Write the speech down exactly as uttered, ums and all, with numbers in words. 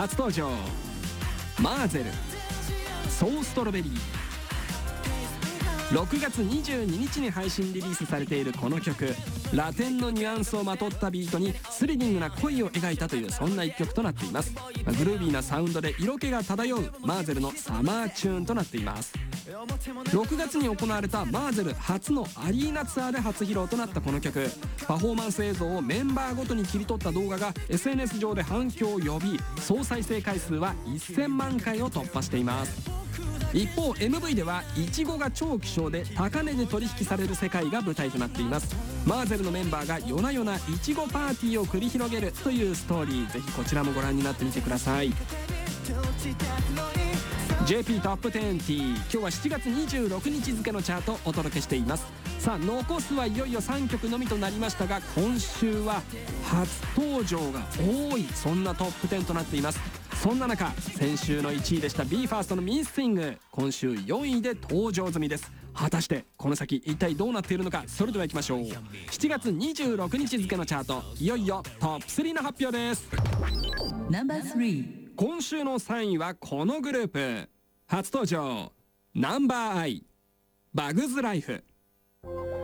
初登場マーゼルソーストロベリー。ろくがつにじゅうににちに配信リリースされているこの曲、ラテンのニュアンスをまとったビートにスリリングな恋を描いたという、そんな一曲となっています。グルービーなサウンドで色気が漂うマーゼルのサマーチューンとなっています。ろくがつに行われたマーゼル初のアリーナツアーで初披露となったこの曲、パフォーマンス映像をメンバーごとに切り取った動画が エスエヌエス 上で反響を呼び、総再生回数はせんまんかいを突破しています。一方 エムブイ ではイチゴが超希少で高値で取引される世界が舞台となっています。マーゼルのメンバーが夜な夜なイチゴパーティーを繰り広げるというストーリー、ぜひこちらもご覧になってみてください。 ジェーピー トップじゅう、今日はしちがつにじゅうろくにち付のチャートをお届けしています。さあ残すはいよいよさんきょくのみとなりましたが、今週は初登場が多い、そんなトップじゅうとなっています。そんな中、先週のいちいでした ビーファースト の Missing、 今週よんいで登場済みです。果たしてこの先一体どうなっているのか、それではいきましょう。しちがつにじゅうろくにち付のチャート、いよいよトップスリーの発表です。 ナンバースリー、 今週のさんいはこのグループ。初登場ナンバーアイ、バグズライフ。